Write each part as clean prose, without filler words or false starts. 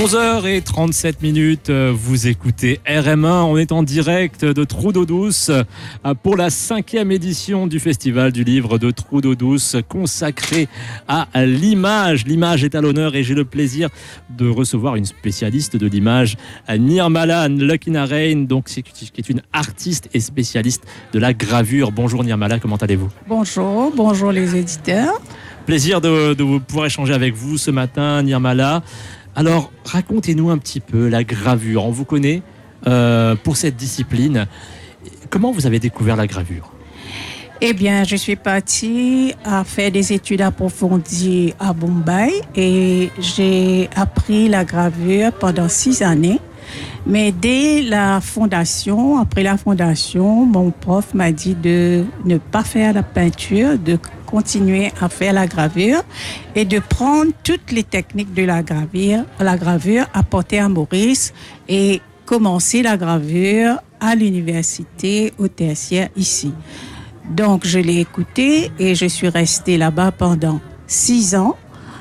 11h37, vous écoutez RM1, on est en direct de Trou d'eau douce pour la 5e édition du Festival du livre de Trou d'eau douce consacré à l'image. L'image est à l'honneur et j'ai le plaisir de recevoir une spécialiste de l'image, Nirmala Nleukinarène, donc qui est une artiste et spécialiste de la gravure. Bonjour Nirmala, comment allez-vous ? Bonjour les éditeurs. Plaisir de pouvoir échanger avec vous ce matin, Nirmala. Alors, racontez-nous un petit peu la gravure. On vous connaît pour cette discipline. Comment vous avez découvert la gravure ? Eh bien, je suis partie à faire des études approfondies à Bombay et j'ai appris la gravure pendant 6 années. Mais dès la fondation, après la fondation, mon prof m'a dit de ne pas faire la peinture, de continuer à faire la gravure et de prendre toutes les techniques de la gravure apportées à Maurice et commencer la gravure à l'université au tertiaire ici. Donc, je l'ai écouté et je suis restée là-bas pendant 6 ans.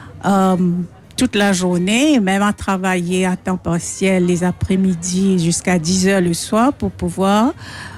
Toute la journée, même à travailler à temps partiel les après-midi jusqu'à 10 heures le soir pour pouvoir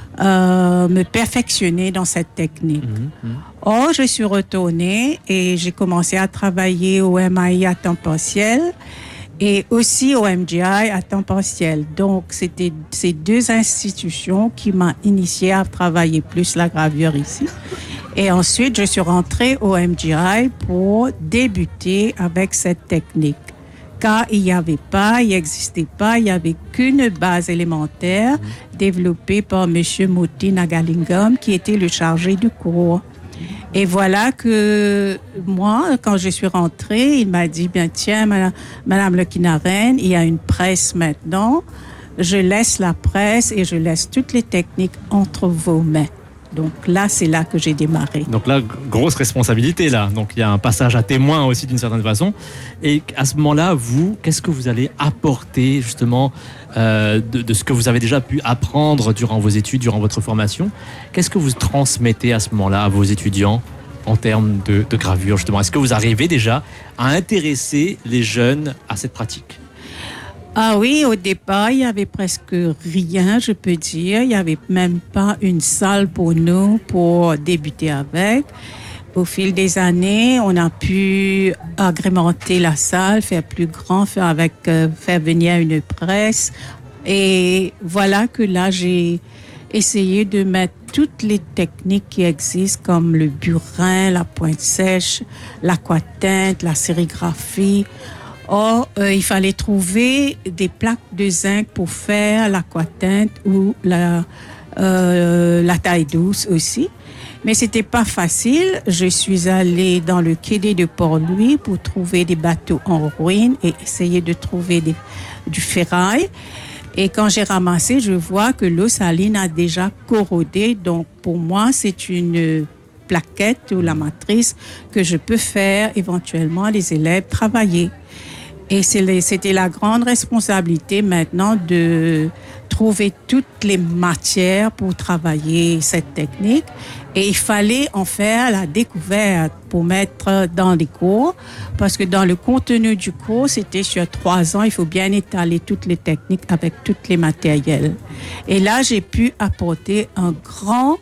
me perfectionner dans cette technique. Or, je suis retournée et j'ai commencé à travailler au MI à temps partiel et aussi au MGI à temps partiel. Donc, c'était ces deux institutions qui m'ont initiée à travailler plus la gravure ici. Et ensuite, je suis rentrée au MGI pour débuter avec cette technique. Car il n'existait pas, il n'y avait qu'une base élémentaire développée par M. Moti Nagalingam, qui était le chargé du cours. Et voilà que moi, quand je suis rentrée, il m'a dit, bien tiens, Madame Nleukinarène, il y a une presse maintenant. Je laisse la presse et je laisse toutes les techniques entre vos mains. Donc là, c'est là que j'ai démarré. Donc là, grosse responsabilité là. Donc il y a un passage à témoin aussi d'une certaine façon. Et à ce moment-là, vous, qu'est-ce que vous allez apporter justement de ce que vous avez déjà pu apprendre durant vos études, durant votre formation ? Qu'est-ce que vous transmettez à ce moment-là à vos étudiants en termes de gravure justement ? Est-ce que vous arrivez déjà à intéresser les jeunes à cette pratique ? Ah oui, au départ, il y avait presque rien, je peux dire. Il n'y avait même pas une salle pour nous pour débuter avec. Au fil des années, on a pu agrémenter la salle, faire plus grand, faire venir une presse. Et voilà que là, j'ai essayé de mettre toutes les techniques qui existent comme le burin, la pointe sèche, l'aquatinte, la sérigraphie. Or, il fallait trouver des plaques de zinc pour faire l'aquatinte ou la taille douce aussi. Mais c'était pas facile. Je suis allée dans le quai de Port-Louis pour trouver des bateaux en ruine et essayer de trouver du ferraille. Et quand j'ai ramassé, je vois que l'eau saline a déjà corrodé. Donc, pour moi, c'est une plaquette ou la matrice que je peux faire éventuellement les élèves travailler. Et c'était la grande responsabilité maintenant de trouver toutes les matières pour travailler cette technique. Et il fallait en faire la découverte pour mettre dans les cours. Parce que dans le contenu du cours, c'était sur 3 ans, il faut bien étaler toutes les techniques avec tous les matériels. Et là, j'ai pu apporter un grand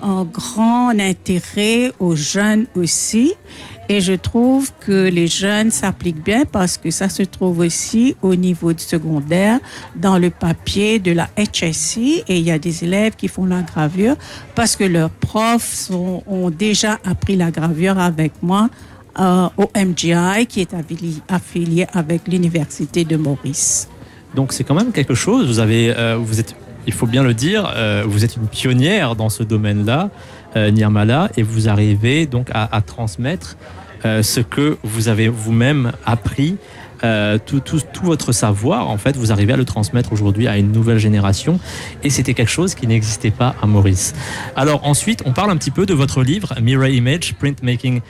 intérêt aux jeunes aussi. Et je trouve que les jeunes s'appliquent bien parce que ça se trouve aussi au niveau du secondaire, dans le papier de la HSI. Et il y a des élèves qui font la gravure parce que leurs profs ont déjà appris la gravure avec moi au MGI, qui est affilié avec l'Université de Maurice. Donc c'est quand même quelque chose. Vous êtes, il faut bien le dire, vous êtes une pionnière dans ce domaine-là, Nirmala, et vous arrivez donc à transmettre ce que vous avez vous-même appris, tout votre savoir, en fait, vous arrivez à le transmettre aujourd'hui à une nouvelle génération, et c'était quelque chose qui n'existait pas à Maurice. Alors ensuite, on parle un petit peu de votre livre, Mirror Image, Printmaking